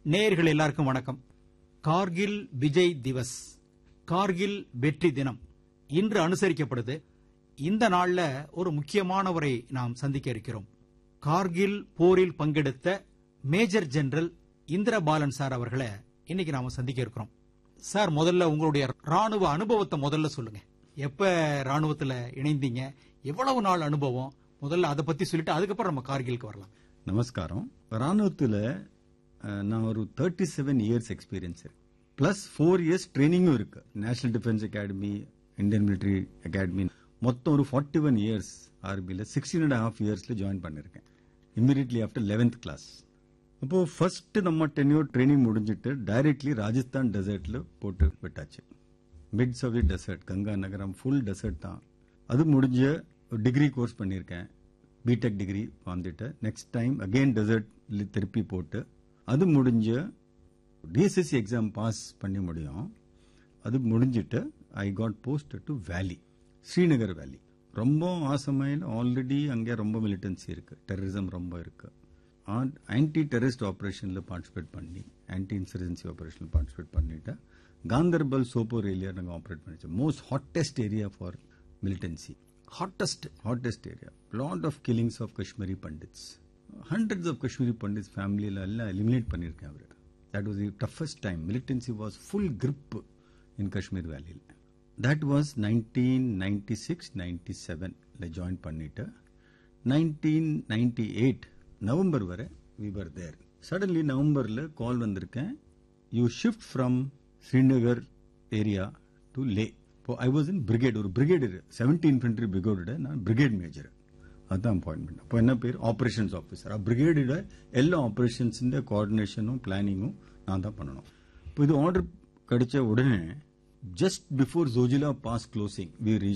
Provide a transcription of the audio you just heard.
நேயர்கள் எல்லாருக்கும் வணக்கம். கார்கில் விஜய் திவஸ், கார்கில் வெற்றி தினம் இன்று அனுசரிக்கப்படுது. இந்த நாள்ல ஒரு முக்கியமானவரை நாம் சந்திக்க இருக்கிறோம். கார்கில் போரில் பங்கெடுத்த மேஜர் ஜெனரல் இந்திரபாலன் சார் அவர்களை இன்னைக்கு நாம சந்திக்க இருக்கிறோம். சார், முதல்ல உங்களுடைய ராணுவ அனுபவத்தை முதல்ல சொல்லுங்க. எப்ப ராணுவத்துல இணைந்தீங்க, எவ்வளவு நாள் அனுபவம், முதல்ல அதை பத்தி சொல்லிட்டு அதுக்கப்புறம் நம்ம கார்கிலுக்கு வரலாம். நமஸ்காரம். ராணுவத்துல நான் ஒரு 37 இயர்ஸ் எக்ஸ்பீரியன்ஸ் இருக்கு. பிளஸ் 4 இயர்ஸ் ட்ரைனிங்கும் இருக்கு. National defence academy, Indian military academy, மொத்தம் ஒரு 41 இயர்ஸ் ஆர்பியில் 16.5 இயர்ஸ்ல ஜாயின் பண்ணிருக்கேன். Immediately after 11th class. அப்போ ஃபர்ஸ்ட் நம்ம டென்யூர் ட்ரைனிங் முடிஞ்சிட்டு டைரக்ட்லி ராஜஸ்தான் டெசர்ட்ல போட்டு விட்டாச்சு. Myths of the dessert, Ganga நகரம் ஃபுல் டெசர்ட் தான். அது முடிஞ்ச டிகிரி கோர்ஸ் பண்ணியிருக்கேன். பிடெக் டிகிரி வந்துட்டு நெக்ஸ்ட் டைம் அகெயின் டெசர்ட் திருப்பி போட்டு அது முடிஞ்ச டிஎஸ்எஸ்சி எக்ஸாம் பாஸ் பண்ணி முடியும். அது முடிஞ்சிட்டு ஐ காட் போஸ்ட் டு வேலி, ஸ்ரீநகர் வேலி. ரொம்ப ஆசமையில் ஆல்ரெடி அங்கே ரொம்ப மிலிட்டன்சி இருக்கு, டெரரிசம் ரொம்ப இருக்கு. ஆன்டி டெரரிஸ்ட் ஆபரேஷன்ல பார்ட்டிசிபேட் பண்ணி, ஆன்டி இன்சர்ஜென்சி ஆபரேஷன்ல பார்ட்டிசிபேட் பண்ணிட்டு காந்தர்பல் சோப்போர் ஏரியா நாங்கள் operate பண்ணிச்சோம். Most hottest area for militancy. hottest area. Lot of killings of Kashmiri Pandits. Hundreds of Kashmiri Pandits family எல்லாம் eliminate பண்ணிருக்கேன் அவரு. That was the toughest time. Militancy was full grip in Kashmir Valley. That was 1996-97 join பண்ணிட்டு 1998 November வரை we were there. Suddenly நவம்பர்ல கால் வந்திருக்கேன், you shift from Srinagar area to Leh. I was in brigade, ஒரு brigade 70 infantry brigade, நான் brigade major. அதான் appointment. அப்போ என்ன பேர், operations officer. Brigade எல்லா ஆபரேஷன்ஸ் கோஆர்டினேஷனும் பிளானிங்கும் நான் தான் பண்ணணும். இப்போ இது ஆர்டர் கிடைச்ச உடனே just before Zojila pass closing we reach